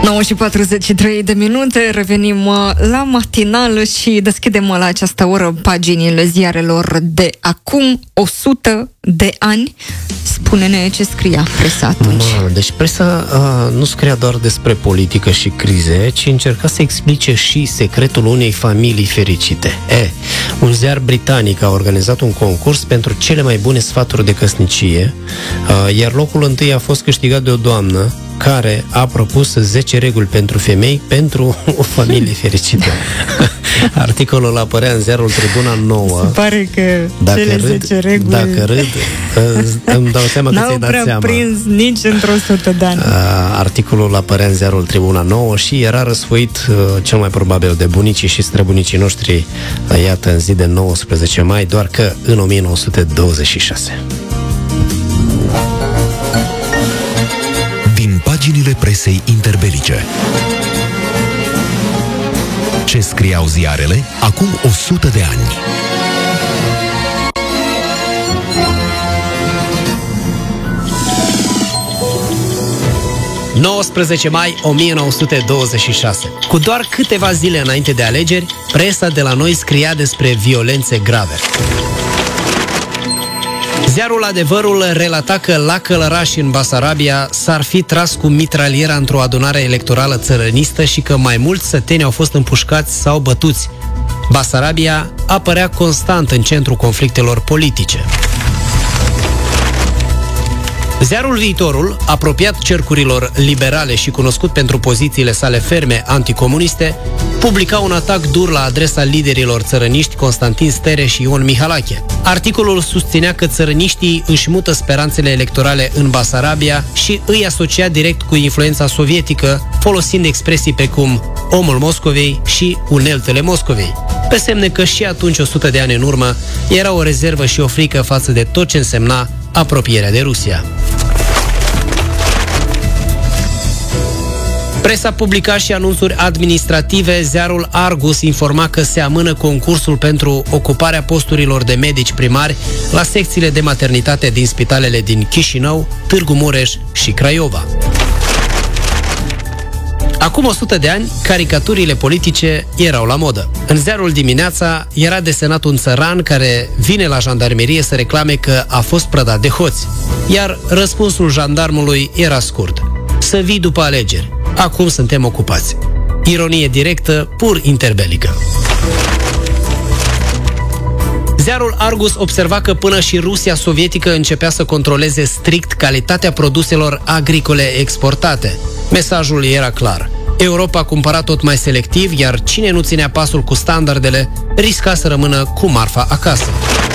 9:43, revenim la matinal și deschidem la această oră paginile ziarelor de acum 100 de ani. Spune-ne ce scria presa atunci. Deci presa nu scria doar despre politică și crize, ci încerca să explice și secretul unei familii fericite. Un ziar britanic a organizat un concurs pentru cele mai bune sfaturi de căsnicie, iar locul întâi a fost câștigat de o doamnă care a propus 10 reguli pentru femei pentru o familie fericită. Articolul apărea în ziarul Tribuna Nouă. Se pare că dacă cele râd, 10 reguli dacă râd, îmi dau seama că ți-ai dat seama. N-au prea prins nici într-o 100 de ani. Articolul apărea în ziarul Tribuna Nouă și era răsfoit cel mai probabil de bunicii și străbunicii noștri, iată, în zi de 19 mai, doar că în 1926. Din paginile presei interbelice. Ce scriau ziarele acum 100 de ani? – 19 mai 1926. Cu doar câteva zile înainte de alegeri, presa de la noi scria despre violențe grave. Ziarul Adevărul relata că la Călărași, în Basarabia, s-ar fi tras cu mitraliera într-o adunare electorală țărănistă și că mai mulți săteni au fost împușcați sau bătuți. Basarabia apărea constant în centrul conflictelor politice. Ziarul Viitorul, apropiat cercurilor liberale și cunoscut pentru pozițiile sale ferme anticomuniste, publica un atac dur la adresa liderilor țărăniști Constantin Stere și Ion Mihalache. Articolul susținea că țărăniștii își mută speranțele electorale în Basarabia și îi asocia direct cu influența sovietică, folosind expresii precum omul Moscovei și uneltele Moscovei. Pe semne că și atunci, 100 de ani în urmă, era o rezervă și o frică față de tot ce însemna apropierea de Rusia. Presa publica și anunțuri administrative. Ziarul Argus informa că se amână concursul pentru ocuparea posturilor de medici primari la secțiile de maternitate din spitalele din Chișinău, Târgu Mureș și Craiova. Acum 100 de ani, caricaturile politice erau la modă. În ziarul Dimineața era desenat un țăran care vine la jandarmerie să reclame că a fost prădat de hoți. Iar răspunsul jandarmului era scurt: să vii după alegeri. Acum suntem ocupați. Ironie directă, pur interbelică. Ziarul Argus observa că până și Rusia sovietică începea să controleze strict calitatea produselor agricole exportate. Mesajul era clar: Europa cumpăra tot mai selectiv, iar cine nu ținea pasul cu standardele risca să rămână cu marfa acasă.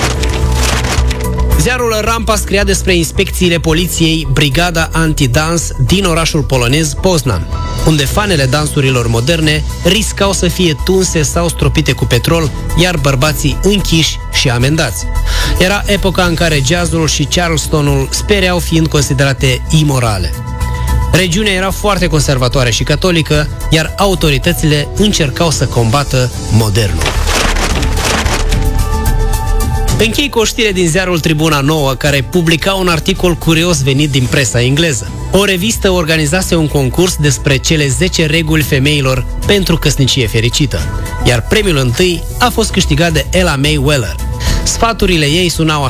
Ziarul Rampa scria despre inspecțiile poliției Brigada Antidans din orașul polonez Poznan, unde fanele dansurilor moderne riscau să fie tunse sau stropite cu petrol, iar bărbații închiși și amendați. Era epoca în care jazzul și Charlestonul spereau fiind considerate imorale. Regiunea era foarte conservatoare și catolică, iar autoritățile încercau să combată modernul. Închei cu o știre din ziarul Tribuna Nouă, care publica un articol curios venit din presa engleză. O revistă organizase un concurs despre cele 10 reguli femeilor pentru căsnicie fericită, iar premiul întâi a fost câștigat de Ella May Weller. Sfaturile ei sunau